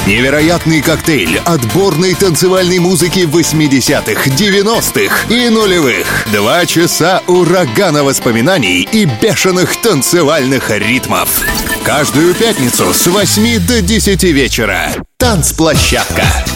Невероятный коктейль отборной танцевальной музыки 80-х, 90-х и нулевых. 2 часа урагана воспоминаний и бешеных танцевальных ритмов. Каждую пятницу с 8 до 10 вечера. Танцплощадка.